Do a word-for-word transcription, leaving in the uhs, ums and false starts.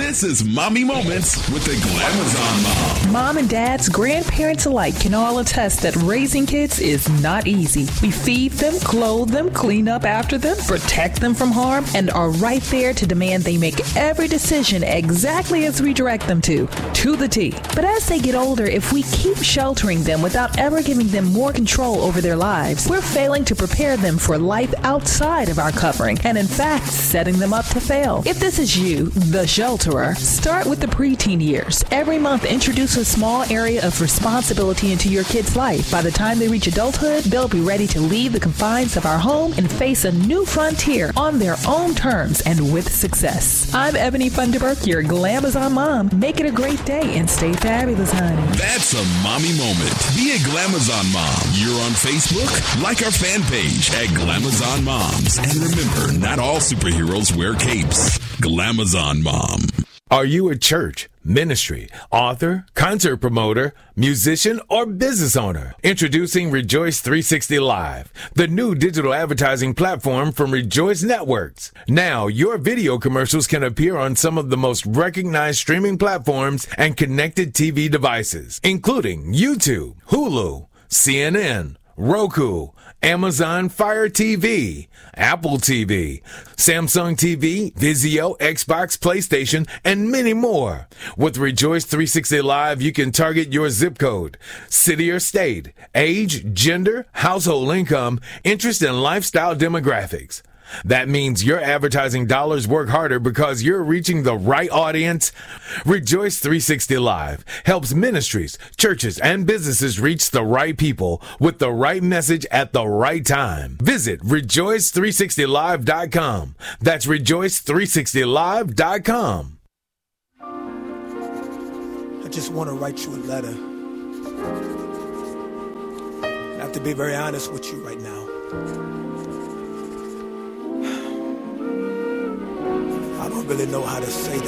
This is Mommy Moments with the Glamazon Mom. Mom and dads, grandparents alike can all attest that raising kids is not easy. We feed them, clothe them, clean up after them, protect them from harm, and are right there to demand they make every decision exactly as we direct them to, to the T. But as they get older, if we keep sheltering them without ever giving them more control over their lives, we're failing to prepare them for life outside of our covering, and in fact, setting them up to fail. If this is you, the shelterer, start with the preteen years. Every month, introduce a small area of responsibility into your kid's life. By the time they reach adulthood, they'll be ready to leave the confines of our home and face a new frontier on their own terms and with success. I'm Ebony Funderburk, your Glamazon mom. Make it a great day and stay fabulous, honey. That's a mommy moment. Be a Glamazon mom. You're on Facebook? Like our fan page at Glamazon Moms. And remember, not all superheroes wear capes. Glamazon Mom. Are you a church, ministry, author, concert promoter, musician, or business owner? Introducing Rejoice three sixty Live, the new digital advertising platform from Rejoice Networks. Now, your video commercials can appear on some of the most recognized streaming platforms and connected T V devices, including YouTube, Hulu, C N N, Roku, Amazon Fire T V, Apple T V, Samsung T V, Vizio, Xbox, PlayStation, and many more. With Rejoice three sixty Live, you can target your zip code, city or state, age, gender, household income, interest, and lifestyle demographics. That means your advertising dollars work harder because you're reaching the right audience. Rejoice three sixty Live helps ministries, churches, and businesses reach the right people with the right message at the right time. Visit rejoice three sixty live dot com. That's rejoice three sixty live dot com. I just want to write you a letter. I have to be very honest with you right now. I don't really know how to say this.